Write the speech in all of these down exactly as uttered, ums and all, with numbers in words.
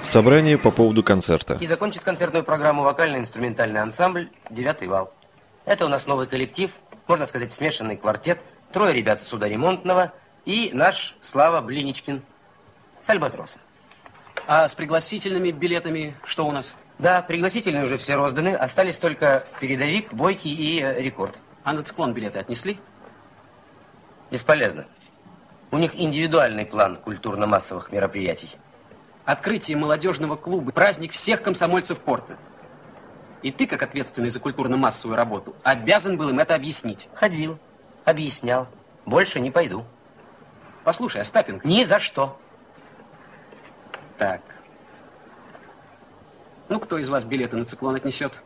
Собрание по поводу концерта. И закончит концертную программу вокально-инструментальный ансамбль «Девятый вал». Это у нас новый коллектив, можно сказать, смешанный квартет. Трое ребят с судоремонтного и наш Слава Блиничкин с альбатросом. А с пригласительными билетами что у нас? Да, пригласительные уже все розданы. Остались только передовик, бойкий и э, рекорд. А на циклон билеты отнесли? Бесполезно. У них индивидуальный план культурно-массовых мероприятий. Открытие молодежного клуба, праздник всех комсомольцев порта. И ты, как ответственный за культурно-массовую работу, обязан был им это объяснить. Ходил, объяснял. Больше не пойду. Послушай, Остапенко. Ни за что. Так. Ну, кто из вас билеты на циклон отнесет?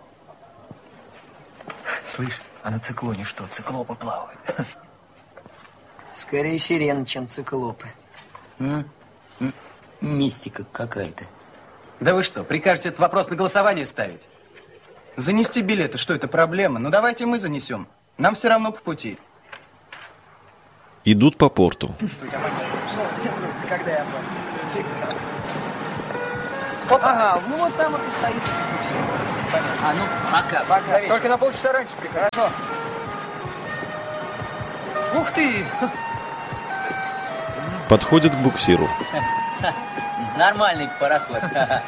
Слышь, а на циклоне что, циклопы плавают? Скорее сирены, чем циклопы. М? М? Мистика какая-то. Да вы что, прикажете этот вопрос на голосование ставить? Занести билеты, что это проблема? Ну давайте мы занесем. Нам все равно по пути. Идут по порту. Когда я Ага, ну вот там вот и стоит. А ну, пока, Пока. Только на полчаса раньше приходи. Хорошо. Ух ты! Подходит к буксиру. Нормальный пароход.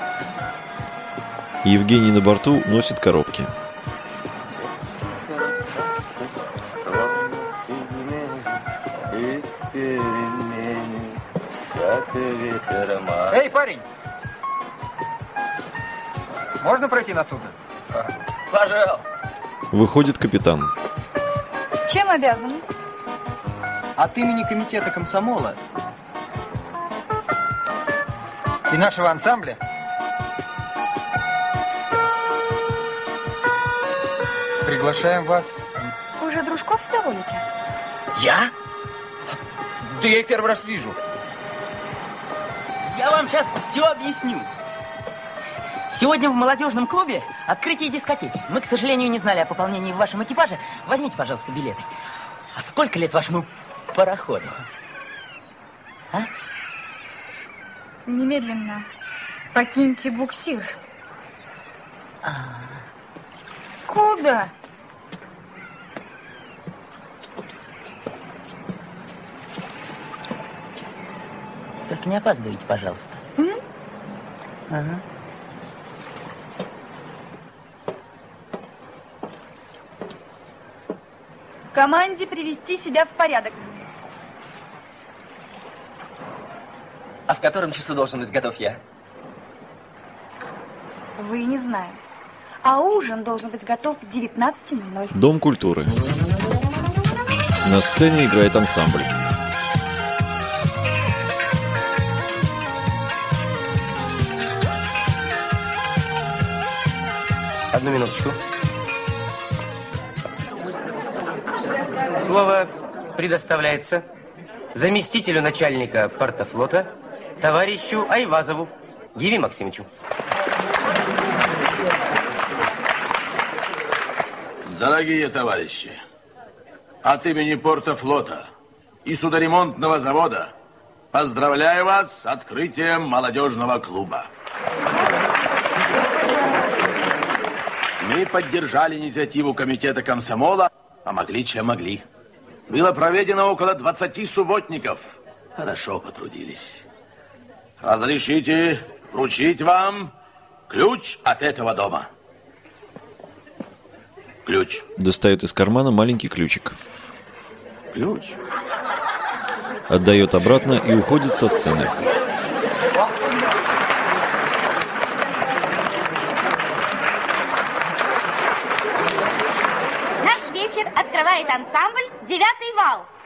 Евгений на борту носит коробки. Эй, парень! Можно пройти на судно? Пожалуйста. Выходит капитан. Чем обязаны? От имени комитета комсомола И нашего ансамбля приглашаем вас. Уже дружков сдоволите? Я? Да я их первый раз вижу. Я вам сейчас все объясню. Сегодня в молодежном клубе открытие дискотеки. Мы, к сожалению, не знали о пополнении в вашем экипаже. Возьмите, пожалуйста, билеты. А сколько лет вашему пароходу? А? Немедленно покиньте буксир. А... Куда? Только не опаздывайте, пожалуйста. М? Ага. Команде привести себя в порядок. А в котором часу должен быть готов я? Вы не знаю. А ужин должен быть готов к девятнадцати ноль-ноль. Дом культуры. На сцене играет ансамбль. Одну минуточку. Слово предоставляется заместителю начальника портофлота товарищу Айвазову Гиви Максимовичу. Дорогие товарищи, от имени портофлота и судоремонтного завода поздравляю вас с открытием молодежного клуба. Мы поддержали инициативу комитета комсомола, а могли, чем могли. Было проведено около двадцати субботников. Хорошо потрудились. Разрешите вручить вам ключ от этого дома. Ключ. Достает из кармана маленький ключик. Ключ. Отдает обратно и уходит со сцены. Наш вечер открывает ансамбль «Девятый вал».